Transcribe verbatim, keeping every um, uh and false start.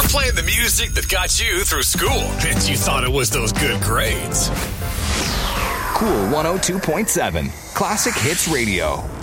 Playing the music that got you through school. And you thought it was those good grades. Cool one oh two point seven. Classic Hits Radio.